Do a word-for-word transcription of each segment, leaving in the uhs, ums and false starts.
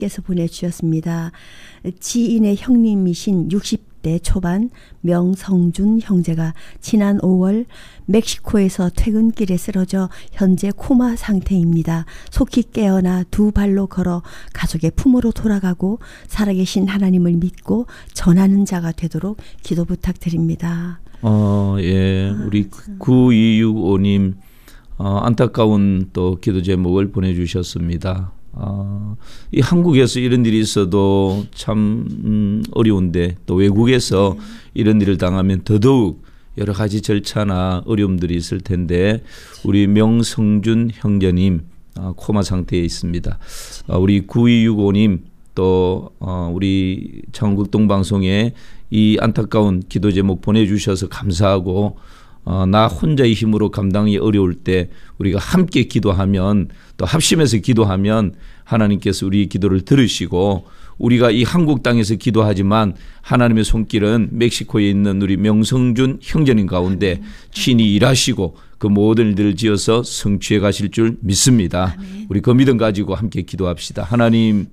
께서 보내주셨습니다. 지인의 형님이신 육십 대 초반 명성준 형제가 지난 오월 멕시코에서 퇴근길에 쓰러져 현재 코마 상태입니다. 속히 깨어나 두 발로 걸어 가족의 품으로 돌아가고 살아계신 하나님을 믿고 전하는 자가 되도록 기도 부탁드립니다. 어, 예, 우리 구이육오 님 어, 안타까운 또 기도 제목을 보내주셨습니다. 어, 이 한국에서 이런 일이 있어도 참 음, 어려운데 또 외국에서 네. 이런 일을 당하면 더더욱 여러 가지 절차나 어려움들이 있을 텐데 우리 명성준 형제님 어, 코마 상태에 있습니다. 어, 우리 구이육오 님 또 어, 우리 창국동방송에 이 안타까운 기도 제목 보내주셔서 감사하고 어, 나 혼자의 힘으로 감당이 어려울 때 우리가 함께 기도하면 또 합심해서 기도하면 하나님께서 우리 기도를 들으시고 우리가 이 한국 땅에서 기도하지만 하나님의 손길은 멕시코에 있는 우리 명성준 형제님 가운데 친히 일하시고 그 모든 일들을 지어서 성취해 가실 줄 믿습니다. 우리 그 믿음 가지고 함께 기도합시다. 하나님,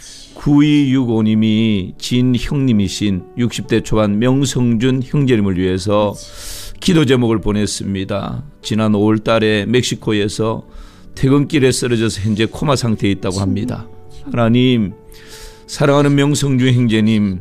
구이육오 님이 진 형님이신 육십 대 초반 명성준 형제님을 위해서 기도 제목을 보냈습니다. 지난 오월 달에 멕시코에서 퇴근길에 쓰러져서 현재 코마 상태에 있다고 합니다. 하나님, 사랑하는 명성준 형제님,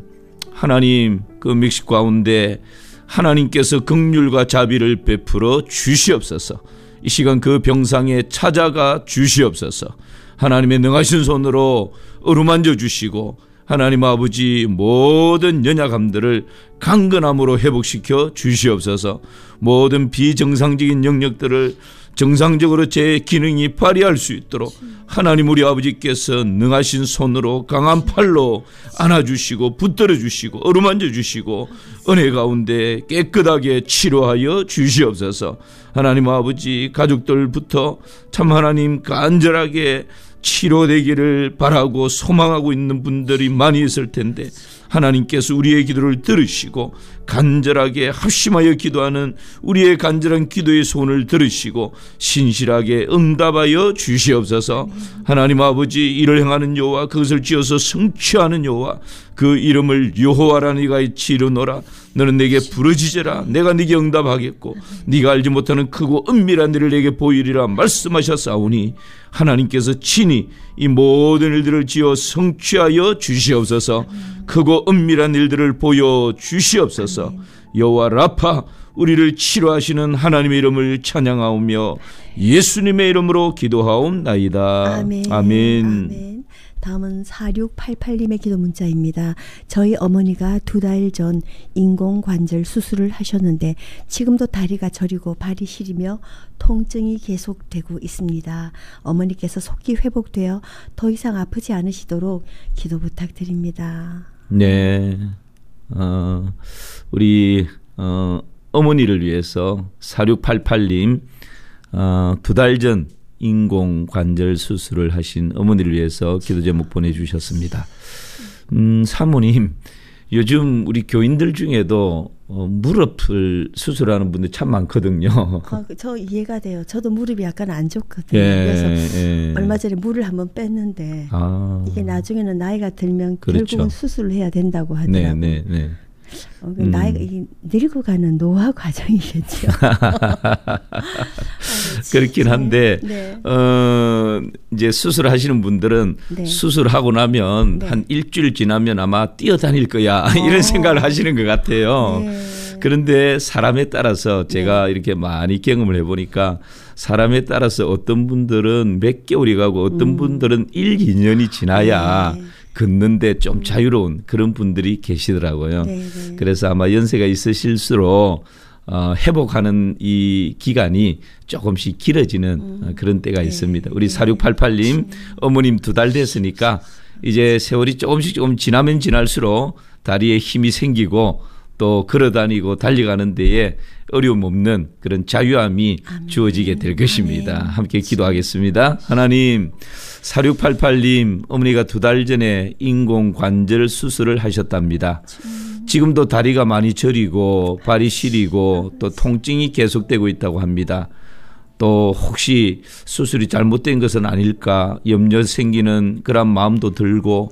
하나님 그 멕시코 가운데 하나님께서 긍휼과 자비를 베풀어 주시옵소서. 이 시간 그 병상에 찾아가 주시옵소서. 하나님의 능하신 손으로 어루만져 주시고 하나님 아버지 모든 연약함들을 강건함으로 회복시켜 주시옵소서. 모든 비정상적인 영역들을 정상적으로 제 기능이 발휘할 수 있도록 하나님 우리 아버지께서 능하신 손으로 강한 팔로 안아주시고 붙들어 주시고 어루만져 주시고 은혜 가운데 깨끗하게 치료하여 주시옵소서. 하나님 아버지 가족들부터 참 하나님 간절하게 치료되기를 바라고 소망하고 있는 분들이 많이 있을 텐데 하나님께서 우리의 기도를 들으시고 간절하게 합심하여 기도하는 우리의 간절한 기도의 소원을 들으시고 신실하게 응답하여 주시옵소서. 하나님 아버지, 이를 행하는 여호와 그것을 지어서 성취하는 여호와 그 이름을 여호와라는 이가 이르노라. 너는 내게 부르짖으라. 내가 네게 응답하겠고 네가 알지 못하는 크고 은밀한 일을 내게 보이리라 말씀하셨사오니 하나님께서 친히 이 모든 일들을 지어 성취하여 주시옵소서. 크고 은밀한 일들을 보여 주시옵소서. 여호와 라파, 우리를 치료하시는 하나님의 이름을 찬양하오며 예수님의 이름으로 기도하옵나이다. 아멘. 아멘. 아멘. 다음은 사육팔팔 님의 기도 문자입니다. 저희 어머니가 두 달 전 인공관절 수술을 하셨는데 지금도 다리가 저리고 발이 시리며 통증이 계속되고 있습니다. 어머니께서 속히 회복되어 더 이상 아프지 않으시도록 기도 부탁드립니다. 네, 어, 우리 어, 어머니를 위해서 사육팔팔 님 어, 두 달 전 인공관절 수술을 하신 어머니를 위해서 기도 제목 보내주셨습니다. 음, 사모님, 요즘 우리 교인들 중에도 어, 무릎을 수술하는 분들 참 많거든요. 어, 저 이해가 돼요. 저도 무릎이 약간 안 좋거든요. 예, 그래서 예. 얼마 전에 물을 한번 뺐는데 아, 이게 나중에는 나이가 들면 그렇죠. 결국은 수술을 해야 된다고 하더라고요. 네, 네, 네. 어, 그 나이가 음. 늙어가는 노화 과정이겠죠. 그렇긴 한데 네. 어, 이제 수술하시는 분들은 네. 수술하고 나면 네. 한 일주일 지나면 아마 뛰어다닐 거야 어. 이런 생각을 하시는 것 같아요. 네. 그런데 사람에 따라서 제가 네. 이렇게 많이 경험을 해보니까 사람에 따라서 어떤 분들은 몇 개월이 가고 어떤 음. 분들은 일, 이 년이 지나야 네. 걷는데 좀 자유로운 그런 분들이 계시더라고요. 네, 네. 그래서 아마 연세가 있으실수록 어, 회복하는 이 기간이 조금씩 길어지는 음. 그런 때가 네. 있습니다. 우리 네. 사육팔팔 님 어머님 두 달 됐으니까 이제 세월이 조금씩 조금 지나면 지날수록 다리에 힘이 생기고 또 걸어다니고 달려가는 데에 어려움 없는 그런 자유함이 아멘. 주어지게 될 것입니다. 아멘. 함께 기도하겠습니다. 하나님, 사육팔팔 님 어머니가 두 달 전에 인공관절 수술을 하셨답니다. 지금도 다리가 많이 저리고 발이 시리고 또 통증이 계속되고 있다고 합니다. 또 혹시 수술이 잘못된 것은 아닐까 염려 생기는 그런 마음도 들고